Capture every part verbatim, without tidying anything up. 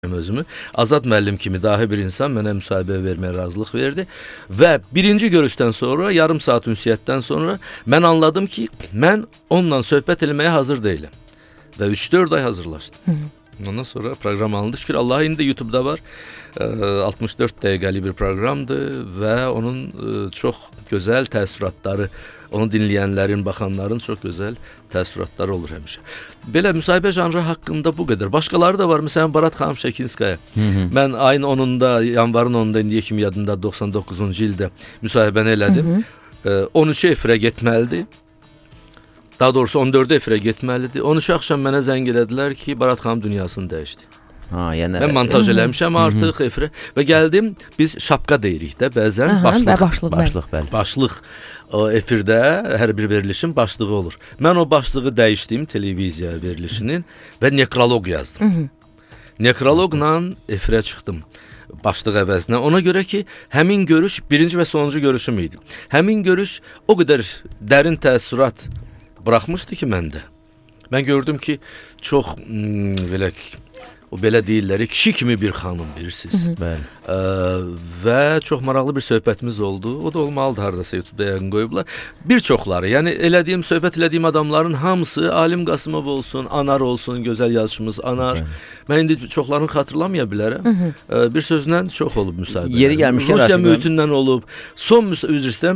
özümü. Azad müəllim kimi dahi bir insan mənə müsahibə verməyə razılıq verdi və birinci görüşdən sonra, yarım saat ünsiyyətdən sonra mən anladım ki, mən onunla söhbət eləməyə hazır deyiləm və üç dörd ay hazırlaşdım. Ondan sonra proqram alındı. Şükür Allah'a, indi YouTube'da var. altmış dörd dəqiqəlik bir proqramdır və onun çox gözəl təəssüratları, onu dinləyənlərin, baxanların çox gözəl təəssüratları olur həmişə. Belə müsahibə janrı haqqında bu qədər. Başqaları da var. Məsələn, Barat xanım Şəkinskaya. Mən ayın onunda, yanvarın onunda, indiyə kimi yadında doxsan doqquzuncu ildə müsahibəni elədim. on üçə efirə getməlidir. Daha doğrusu on dördə efirə getməlidir. on üç axşam mənə zəng elədilər ki, Barat xanım dünyasını dəyişdi. Ha, yəni mən montaj eləmişəm artıq efirə və gəldim. Biz şapka deyirik də bəzən, Aha, başlıq. Başlıq, başlıq, bəli. Başlıq o efirdə hər bir verilişin başlığı olur. Mən o başlığı dəyişdim televiziya verilişinin və nekroloq yazdım. Nekroloqla efirə çıxdım. Başlıq əvəzinə. Ona görə ki, həmin görüş birinci və sonuncu görüşüm idi. Həmin görüş o qədər dərin təəssürat buraxmışdı ki məndə. Mən gördüm ki, çox hmm, belə o belə deyirlər, kişi kimi bir xanım bilirsiniz. Bəli. Ə, və çox maraqlı bir söhbətimiz oldu. O da olmalıdır, hardasa YouTube'da yayın qoyublar. Bir çoxları, yəni elədiyim, söhbət elədiyim adamların hamısı Alim Qasımov olsun, Anar olsun, gözəl yazıçımız Anar. Bəli. Mən indi çoxlarını xatırlamaya bilərəm. Ə, bir sözlə çox olub müsahibə. Yeri gəlmişkən Rusiya mühitindən olub. Son üzr istəyirəm,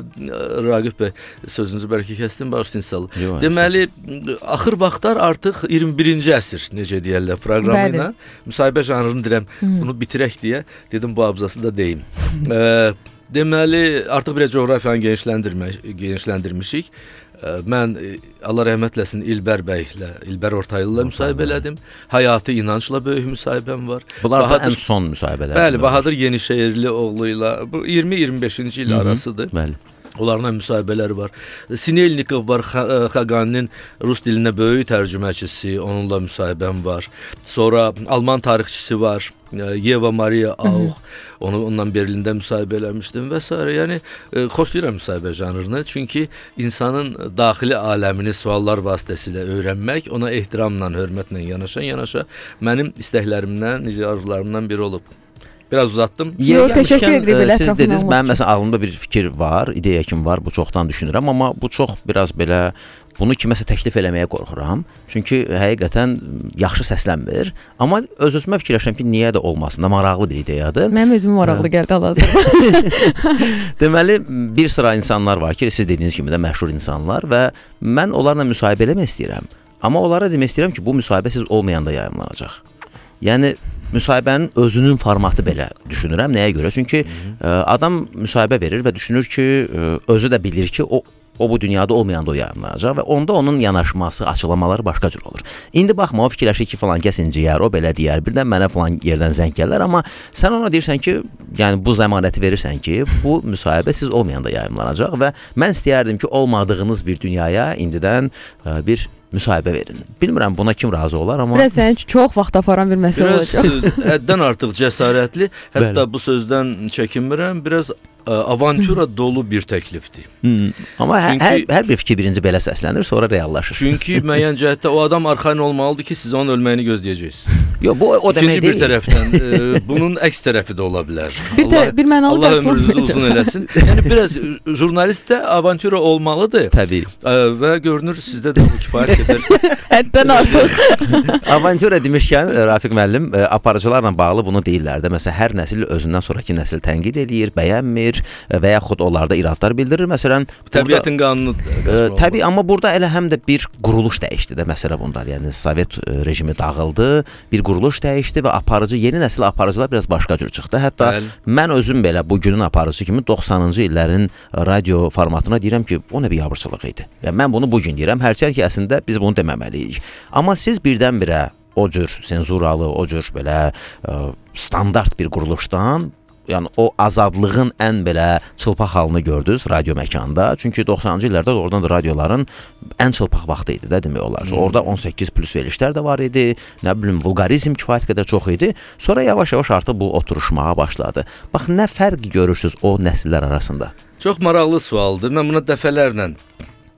Ragif bəy, sözünüzü bəlkə kəsdim, bağışlayın sağ olun. Deməli, axır vaxtlar artıq iyirmi birinci əsr, necə deyərlər, proqramı ilə müsahibə janrını deyirəm, bunu bitirək deyə dedim, bu abzası da deyim. e, deməli, artıq bir coğrafiyanı genişləndirmişik. E, mən, Allah rəhmət eləsin, İlbər bəylə, İlbər Ortaylı'yla müsahibə elədim. Həyatı İnancla böyük müsahibəm var. Bunlar Bahadır, da ən son müsahibələr. Bəli, Bahadır Yenişehirli oğluyla, bu iyirmi iyirmi beşinci il arasıdır. Bəli. Onlarla müsahibələr var. Sinelnikov var, Xaqaninin rus dilinə böyük tərcüməçisi, onunla müsahibəm var. Sonra Alman tarixçisi var, Yeva Maria Auch, onu ondan Berlində müsahibə eləmişdim və s. Yəni, xoşlayıram müsahibə janrını, çünki insanın daxili aləmini suallar vasitəsilə öyrənmək, ona ehtiramla, hörmətlə yanaşan-yanaşa mənim istəklərimdən, necə arzularımdan biri olub. Biraz uzatdım. Yox, təşəkkür edirəm. Siz dediniz, mənim məsələn ağlımda bir fikir var, ideya kimi var, bu çoxdan düşünürəm, amma bu çox biraz belə, bunu kiməsə təklif eləməyə qorxuram. Çünki həqiqətən yaxşı səslənmir. Amma öz-özümə fikirləşirəm ki, niyə də olmasın, da maraqlı bir ideyadır. Mənim özümə maraqlı gəldi hal-hazırda. Deməli, bir sıra insanlar var ki, siz dediyiniz kimi də məşhur insanlar və mən onlarla müsahibə eləmək istəyirəm. Amma onlara demək istəyirəm ki, bu müsahibə siz olmayanda yayımlanacaq. Yəni, müsahibənin özünün formatı belə düşünürəm. Nəyə görə? Çünki ə, adam müsahibə verir və düşünür ki, ə, özü də bilir ki, o o bu dünyada olmayanda o yayımlanacaq və onda onun yanaşması, açıqlamaları başqa cür olur. İndi baxma, o fikirləşir ki, falan kəs inciyər, o belə deyər, birdən mənə falan yerdən zəng gələr, amma sən ona deyirsən ki, yəni bu zəmanəti verirsən ki, bu müsahibə siz olmayanda yayımlanacaq və mən istəyərdim ki, olmadığınız bir dünyaya indidən ə, bir müsahibə verin. Bilmirəm buna kim razı olar, amma biraz sənin üçün çox vaxt aparan bir məsələ olacaq. Biraz həddən artıq cəsarətli, hətta bu sözdən çəkinmirəm, biraz ə, avantura dolu bir təklifdir. Hmm. Amma çünki, hər, hər bir fikir birinci belə səslənir, sonra reallaşır. Çünki müəyyən cəhətdə o adam arxayın olmalıdır ki, siz onun ölməyini gözləyəcəksiniz. Yox, bu o demək deyil. İkinci bir tərəfdən, e, bunun əks tərəfi də ola bilər. Bir, Allah, bir mənalı Allah ömrünüzü uzun eləsin. Yəni, biraz jurnalist də avantura olmalıdır. Təbii. E, və görünür, sizdə də bu kifayət qədər. Həddən artıq. Avantura demişkən, Rafiq müəllim, aparıcılarla bağlı bunu deyirlər də. Məsələn, hər nəsil özündən sonraki nəsil tənqid eləyir, bəyənmir və yaxud onlarda iradlar bildirir. Məsələn, təbiətin qanunu. E, təbii, amma burada elə həm də bir quruluş dəyişdi də məsələ bunda. Yəni, Sovet rejimi dağıldı, bir quruluş dəyişdi və aparıcı, yeni nəsil aparıcılar biraz başqa cür çıxdı. Hətta Bəli. mən özüm belə bu günün aparıcı kimi doxsanıncı illərin radio formatına deyirəm ki, o nə bir yabırçılıq idi. Yəni, mən bunu bugün deyirəm, hərçənd ki, əslində biz bunu deməməliyik. Amma siz birdən-birə o cür senzuralı, o cür belə ə, standart bir quruluşdan, yəni o azadlığın ən belə çılpaq halını gördünüz radio məkanda. Çünki doxsanıncı illərdə oradan da radioların ən çılpaq vaxtı idi də demək olar. Hmm. Orada on səkkiz plus verilişlər də var idi. Nə bilim, vulqarizm kifayət qədər çox idi. Sonra yavaş-yavaş artıq bu oturuşmağa başladı. Bax, nə fərq görürsünüz o nəsillər arasında? Çox maraqlı sualdır. Mən buna dəfələrlə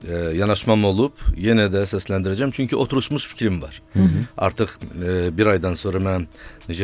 e, yanaşmam olub, yenə də səsləndirəcəm. Çünki oturuşmuş fikrim var. Hı -hı. Artıq e, bir aydan sonra mən necə